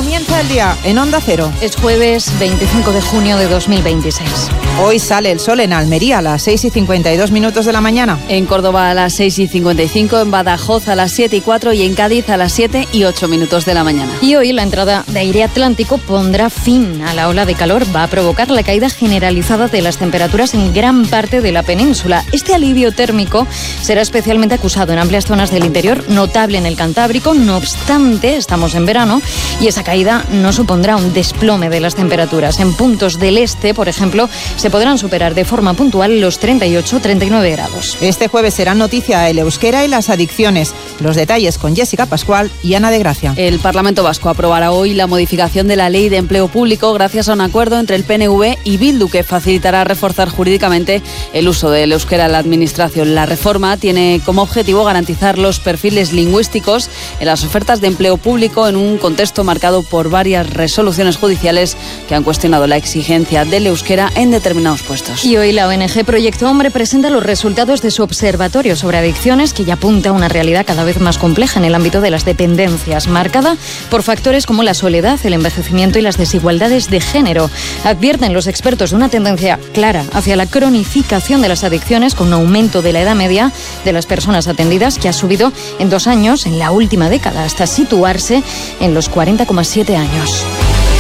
Comienza el día en Onda Cero. Es jueves 25 de junio de 2026. Hoy sale el sol en Almería a las 6:52 de la mañana. En Córdoba a las 6:55, en Badajoz a las 7:04 y en Cádiz a las 7:08 de la mañana. Y hoy la entrada de aire atlántico pondrá fin a la ola de calor. Va a provocar la caída generalizada de las temperaturas en gran parte de la península. Este alivio térmico será especialmente acusado en amplias zonas del interior, notable en el Cantábrico. No obstante, estamos en verano y esa caída no supondrá un desplome de las temperaturas. En puntos del este, por ejemplo, se podrán superar de forma puntual los 38-39 grados. Este jueves será noticia el euskera y las adicciones. Los detalles con Jessica Pascual y Ana de Gracia. El Parlamento Vasco aprobará hoy la modificación de la Ley de Empleo Público gracias a un acuerdo entre el PNV y Bildu que facilitará reforzar jurídicamente el uso del euskera en la administración. La reforma tiene como objetivo garantizar los perfiles lingüísticos en las ofertas de empleo público en un contexto marcado por varias resoluciones judiciales que han cuestionado la exigencia del euskera en determinados puestos. Y hoy la ONG Proyecto Hombre presenta los resultados de su observatorio sobre adicciones, que ya apunta a una realidad cada vez más compleja en el ámbito de las dependencias, marcada por factores como la soledad, el envejecimiento y las desigualdades de género. Advierten los expertos de una tendencia clara hacia la cronificación de las adicciones, con un aumento de la edad media de las personas atendidas que ha subido en 2 años en la última década hasta situarse en los 40,7 años.